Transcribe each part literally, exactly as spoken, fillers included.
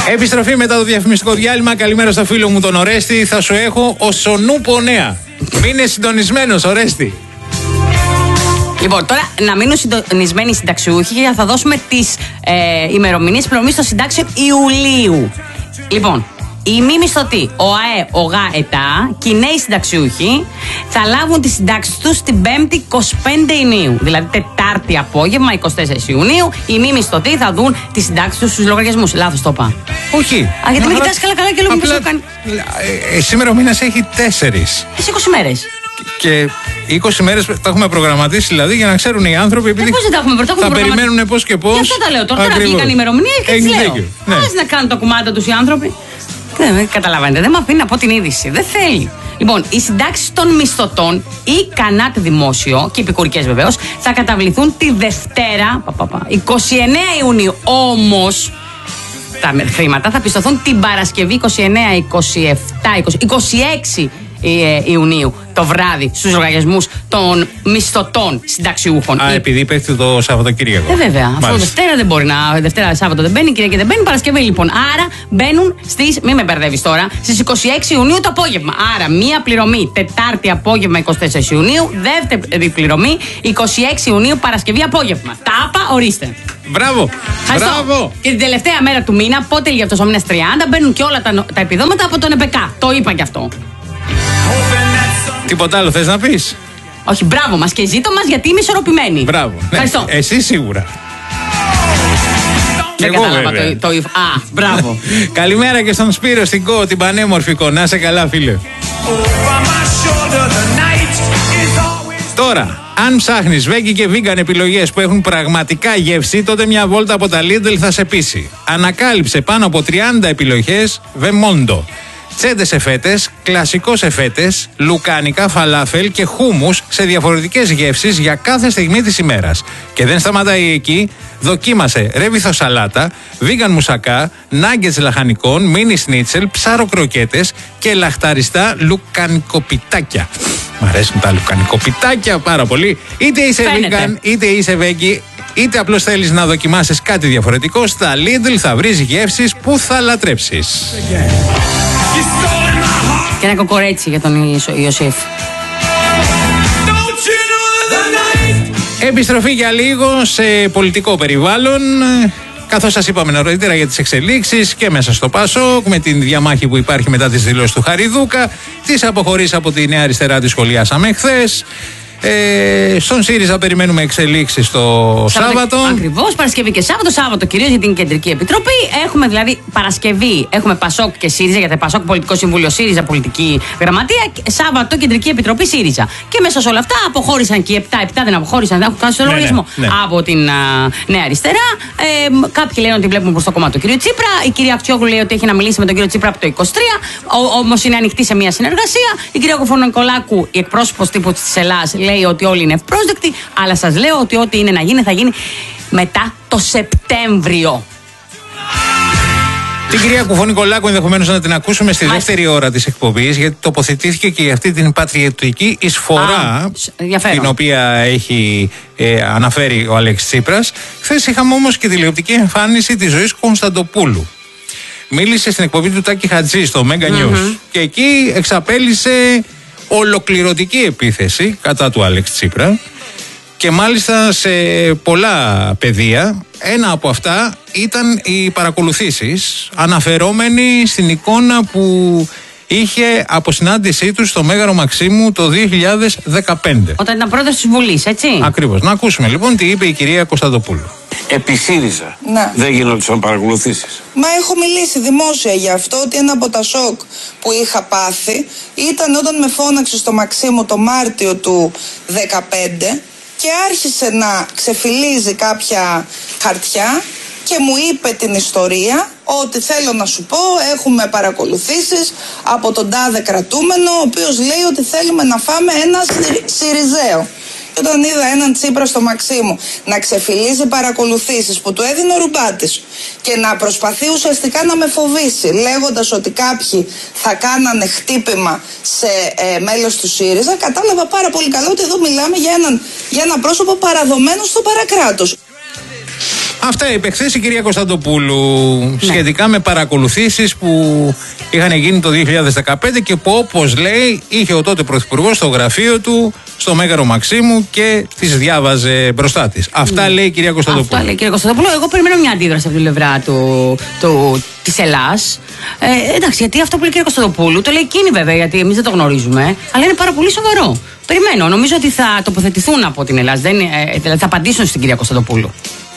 Επιστροφή μετά το διαφημιστικό διάλειμμα. Καλημέρα στο φίλο μου τον Ορέστη. Θα σου έχω οσονούπο νέα. Μείνε συντονισμένος, Ορέστη. Λοιπόν, τώρα να μείνουν συντονισμένοι οι συνταξιούχοι και θα δώσουμε τις ε, ημερομηνίες πληρωμής των συντάξεων Ιουλίου. Λοιπόν, οι μη μισθωτοί, ο ΑΕ, ο ΓΑΕΤΑ και οι νέοι συνταξιούχοι θα λάβουν τις συντάξεις τους την Πέμπτη είκοσι πέντε Ιουνίου. Δηλαδή Τετάρτη απόγευμα είκοσι τέσσερις Ιουνίου. Οι μη μισθωτοί θα δουν τις συντάξεις τους στους λογαριασμούς. Λάθος το είπα. Όχι. Α, γιατί με κοιτάς καλά καλά και λέω μήπως το κάνει. Ε, σήμερα ο μήνας έχει τέσσερις. Έχει είκοσι μέρες. Και είκοσι μέρες τα έχουμε προγραμματίσει δηλαδή για να ξέρουν οι άνθρωποι. Επειδή πώς δεν τα έχουμε προγραμματίσει. Θα περιμένουν πώς και πώς. Και αυτό τα λέω τώρα. Τώρα βγήκαν οι ημερομηνίες και τις λέω. Ναι. Ας να κάνουν τα κουμάντα τους οι άνθρωποι. Δεν καταλαβαίνετε, δεν με αφήνει να πω την είδηση. Δεν θέλει. Λοιπόν, οι συντάξεις των μισθωτών ή κανάτ δημόσιο και επικουρικές βεβαίως θα καταβληθούν τη Δευτέρα πα, πα, πα, είκοσι εννέα Ιουνίου. Όμως τα χρήματα θα πιστωθούν την Παρασκευή είκοσι εννέα, είκοσι επτά, είκοσι, είκοσι έξι Ιουνίου το βράδυ στους λογαριασμούς των μισθωτών συνταξιούχων. Α, επειδή πέφτει το Σαββατοκύριακο. Ε, βέβαια. Αυτό Δευτέρα δεν μπορεί να. Δευτέρα, Σάββατο δεν μπαίνει, Κυριακή δεν μπαίνει, Παρασκευή λοιπόν. Άρα μπαίνουν στις. Μην με μπερδεύεις τώρα. Στις είκοσι έξι Ιουνίου το απόγευμα. Άρα μία πληρωμή Τετάρτη απόγευμα είκοσι τέσσερις Ιουνίου. Δεύτερη πληρωμή είκοσι έξι Ιουνίου Παρασκευή απόγευμα. Τάπα, ορίστε. Μπράβο! Μπράβο! Και την τελευταία μέρα του μήνα, πότε λύγει αυτός ο μήνας τριάντα, μπαίνουν και όλα τα, τα επιδόματα από τον ΕΠΕΚΑ. Το είπα κι αυτό. Τίποτα άλλο θες να πεις? Όχι, μπράβο μας και ζήτω μας γιατί είμαι ισορροπημένη. Μπράβο. Ευχαριστώ. Ναι, εσύ σίγουρα. Δεν κατάλαβα το, το, το Α, μπράβο. Καλημέρα και στον Σπύρο, στην Κο, την πανέμορφη Κο. Να είσαι καλά, φίλε. Τώρα, αν ψάχνεις βέγγι και βίγκαν επιλογές που έχουν πραγματικά γεύση, τότε μια βόλτα από τα Lidl θα σε πείσει. Ανακάλυψε πάνω από τριάντα επιλογές Βεμόντο. Τσέντες σε φέτες, κλασικό σε φέτες, λουκάνικα, φαλάφελ και χούμους σε διαφορετικές γεύσεις για κάθε στιγμή της ημέρας. Και δεν σταματάει εκεί, δοκίμασε ρέβιθο σαλάτα, βίγκαν μουσακά, νάγκετς λαχανικών, μίνι σνίτσελ, ψάρο κροκέτες και λαχταριστά λουκανικοπιτάκια. Μ' αρέσουν τα λουκανικοπιτάκια πάρα πολύ. Είτε είσαι βίγκαν, είτε είσαι βέγγι, είτε απλώς θέλεις να δοκιμάσεις κάτι διαφορετικό, στα Lidl θα βρεις γεύσεις που θα λατρέψεις. Και ένα κοκορέτσι για τον Ιωσήφ. Επιστροφή για λίγο σε πολιτικό περιβάλλον. Καθώς σας είπαμε νωρίτερα για τις εξελίξεις και μέσα στο ΠΑΣΟΚ, με την διαμάχη που υπάρχει μετά τις δηλώσεις του Χαριδούκα, τις αποχωρήσεις από τη Νέα Αριστερά, τη σχολιάσαμε χθες. Ε, στον ΣΥΡΙΖΑ περιμένουμε εξελίξεις το Σάββατο. Ακριβώς, Παρασκευή και Σάββατο. Σάββατο κυρίως για την Κεντρική Επιτροπή. Έχουμε δηλαδή Παρασκευή, έχουμε ΠΑΣΟΚ και ΣΥΡΙΖΑ, γιατί ΠΑΣΟΚ Πολιτικό Συμβούλιο, ΣΥΡΙΖΑ Πολιτική Γραμματεία. Σάββατο Κεντρική Επιτροπή ΣΥΡΙΖΑ. Και μέσα σε όλα αυτά αποχώρησαν και οι επτά, επτά δεν αποχώρησαν, δεν έχουν κάνει στο λογαριασμό ναι, ναι, ναι. από την α, Νέα Αριστερά. Ε, κάποιοι λένε ότι βλέπουν προς το κομμάτι του κ. Τσίπρα. Η κυρία Αξιόγλου λέει ότι έχει να μιλήσει με τον κ. Τσίπρα από το είκοσι τρία. Όμως είναι ανοιχτή σε μια συνεργασία. Η κυρία Κοφωνικολάκου, η εκπρόσωπος τύπου της Ελλάδας, λέει ότι όλοι είναι ευπρόσδεκτοι, αλλά σας λέω ότι ό,τι είναι να γίνει θα γίνει μετά το Σεπτέμβριο. Την κυρία Κουφωνικολάκου ενδεχομένως να την ακούσουμε στη Μάλιστα. δεύτερη ώρα της εκπομπής, γιατί τοποθετήθηκε και για αυτή την πατριωτική εισφορά Α, την οποία έχει ε, αναφέρει ο Αλέξης Τσίπρας. Χθες είχαμε όμως και τηλεοπτική εμφάνιση της Ζωής Κωνσταντοπούλου. Μίλησε στην εκπομπή του Τάκη Χατζή στο Mega News mm-hmm. και εκεί εξαπέλυσε ολοκληρωτική επίθεση κατά του Άλεξ Τσίπρα και μάλιστα σε πολλά πεδία. Ένα από αυτά ήταν οι παρακολουθήσεις, αναφερόμενοι στην εικόνα που είχε από συνάντησή του στο Μέγαρο Μαξίμου το δύο χιλιάδες δεκαπέντε. Όταν ήταν πρόεδρος της Βουλής, έτσι. Ακριβώς. Να ακούσουμε λοιπόν τι είπε η κυρία Κωνσταντοπούλου. Επί ΣΥΡΙΖΑ ναι. δεν γινόντουσαν παρακολουθήσεις. Μα έχω μιλήσει δημόσια για αυτό, ότι ένα από τα σοκ που είχα πάθει ήταν όταν με φώναξε στο Μαξίμου το Μάρτιο του δεκαπέντε και άρχισε να ξεφυλίζει κάποια χαρτιά και μου είπε την ιστορία ότι θέλω να σου πω, έχουμε παρακολουθήσεις από τον τάδε κρατούμενο, ο οποίος λέει ότι θέλουμε να φάμε ένα Σιριζέο. Και όταν είδα έναν Τσίπρα στο Μαξίμου να ξεφυλίζει παρακολουθήσεις που του έδινε ο Ρουμπάτης και να προσπαθεί ουσιαστικά να με φοβήσει, λέγοντας ότι κάποιοι θα κάνανε χτύπημα σε ε, μέλος του ΣΥΡΙΖΑ, κατάλαβα πάρα πολύ καλά ότι εδώ μιλάμε για, έναν, για ένα πρόσωπο παραδομένο στο παρακράτος. Αυτά είπε χθες η κυρία Κωνσταντοπούλου, ναι, σχετικά με παρακολουθήσεις που είχαν γίνει το δύο χιλιάδες δεκαπέντε και που, όπως λέει, είχε ο τότε πρωθυπουργός στο γραφείο του στο Μέγαρο Μαξίμου και τις διάβαζε μπροστά της. Αυτά, ναι, λέει η κυρία Κωνσταντοπούλου. Αυτά λέει η κυρία Κωνσταντοπούλου. Εγώ περιμένω μια αντίδραση από την πλευρά του, του, της Ελλάς. Ε, εντάξει, γιατί αυτό που λέει η κυρία Κωνσταντοπούλου το λέει εκείνη βέβαια, γιατί εμείς δεν το γνωρίζουμε, αλλά είναι πάρα πολύ σοβαρό. Περιμένω. Νομίζω ότι θα τοποθετηθούν από την Ελλάδα. Δεν, ε, θα απαντήσουν στην κυρία Κωνσταντοπούλου.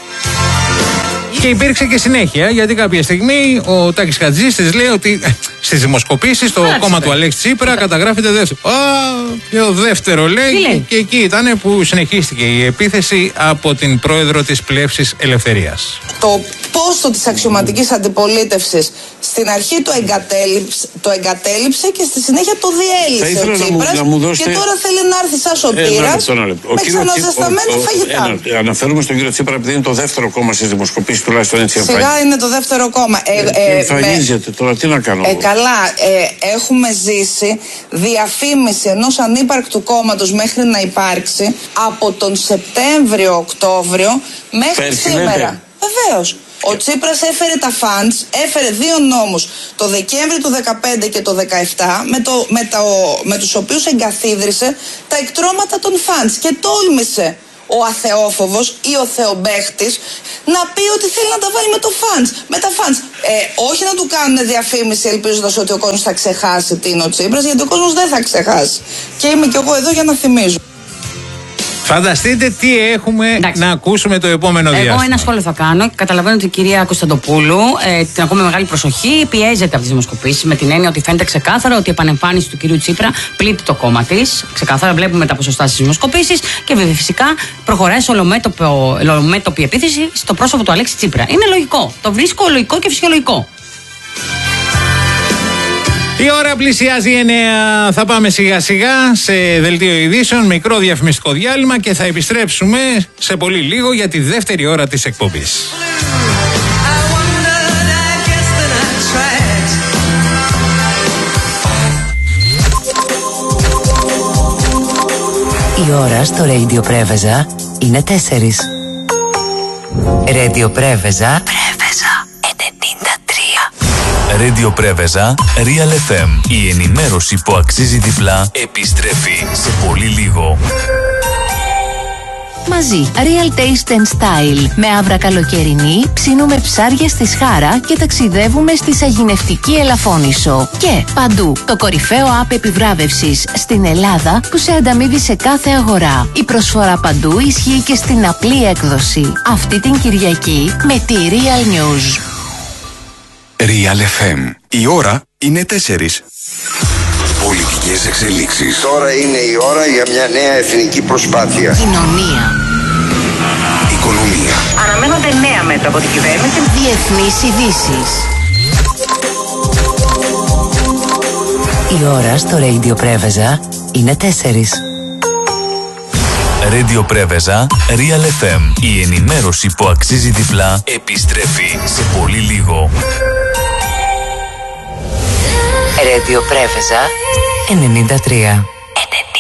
Και υπήρξε και συνέχεια, γιατί κάποια στιγμή ο Τάκης Χατζής της λέει ότι ε, στις δημοσκοπήσεις το κόμμα του Αλέξη Τσίπρα καταγράφεται δεύτερο. Α, ποιο δεύτερο λέει, λέει, και εκεί ήταν που συνεχίστηκε η επίθεση από την πρόεδρο της Πλεύσης Ελευθερίας. Το πόστο της αξιωματικής αντιπολίτευσης στην αρχή το εγκατέλειψε, το εγκατέλειψε και στη συνέχεια το διέλυσε ο Τσίπρας να μου δώσετε... και τώρα θέλει να έρθει σαν σωτήρας ε, με ξαναζεσταμένα φαγητά. Ένα, αναφέρουμε στον κύριο Τσίπρα επειδή είναι το δεύτερο κόμμα στις δημοσκοπήσεις, τουλάχιστον έτσι εμφανίζεται. Σιγά είναι το δεύτερο κόμμα. Ε, ε, εμφανίζεται με... τώρα, τι να κάνω. Ε, καλά, ε, έχουμε ζήσει διαφήμιση ενός ανύπαρκτου κόμματος μέχρι να υπάρξει από τον Σεπτέμβριο-Οκτώβριο μέχρι Περσινέτε. σήμερα. Βεβαίως. Ο Τσίπρας έφερε τα φαντς, έφερε δύο νόμους το Δεκέμβρη του δεκαπέντε και το δεκαεπτά με, το, με, το, με τους οποίους εγκαθίδρυσε τα εκτρώματα των φαντς και τόλμησε ο αθεόφοβος ή ο θεομπαίχτης να πει ότι θέλει να τα βάλει με το φαντς, με τα φαντς. Ε, όχι να του κάνουν διαφήμιση ελπίζοντας ότι ο κόσμος θα ξεχάσει τι είναι ο Τσίπρας, γιατί ο κόσμος δεν θα ξεχάσει. Και είμαι κι εγώ εδώ για να θυμίζω. Φανταστείτε τι έχουμε Εντάξει. να ακούσουμε το επόμενο Εγώ διάστημα. Εγώ ένα σχόλιο θα κάνω. Καταλαβαίνω ότι η κυρία Κωνσταντοπούλου ε, την ακούμε μεγάλη προσοχή, πιέζεται από τις δημοσκοπήσεις με την έννοια ότι φαίνεται ξεκάθαρα ότι η επανεμφάνιση του κυρίου Τσίπρα πλήττει το κόμμα της. Ξεκάθαρα βλέπουμε τα ποσοστά στις δημοσκοπήσεις και βέβαια φυσικά προχωράει σε ολομέτωπη επίθεση στο πρόσωπο του Αλέξη Τσίπρα. Είναι λογικό. Το βρίσκω λογικό και φυσιολογικό. Η ώρα πλησιάζει εννέα. Θα πάμε σιγά σιγά σε δελτίο ειδήσεων, μικρό διαφημιστικό διάλειμμα και θα επιστρέψουμε σε πολύ λίγο για τη δεύτερη ώρα της εκπομπής. Η ώρα στο Radio Πρέβεζα είναι τέσσερις. Radio Πρέβεζα. Πρέβεζα ενενήντα τρία. Radio Πρέβεζα, Real εφ εμ. Η ενημέρωση που αξίζει διπλά επιστρέφει σε πολύ λίγο. Μαζί, Real Taste and Style. Με άβρα καλοκαιρινή, ψήνουμε ψάρια στη Σχάρα και ταξιδεύουμε στη Σαγηνευτική Ελαφώνησο. Και παντού, το κορυφαίο app επιβράβευσης στην Ελλάδα που σε ανταμείβει σε κάθε αγορά. Η προσφορά παντού ισχύει και στην απλή έκδοση. Αυτή την Κυριακή με τη Real News. Real εφ εμ. Η ώρα είναι τέσσερις. Πολιτικές εξελίξεις. Τώρα είναι η ώρα για μια νέα εθνική προσπάθεια. Κοινωνία. Οικονομία. Αναμένονται νέα μέτρα από την κυβέρνηση. Διεθνείς ειδήσεις. Η ώρα στο Radio Πρέβεζα είναι τέσσερις. Radio Πρέβεζα, Real εφ εμ. Η ενημέρωση που αξίζει διπλά επιστρέφει σε πολύ λίγο. Radio Πρέβεζα ενενήντα τρία.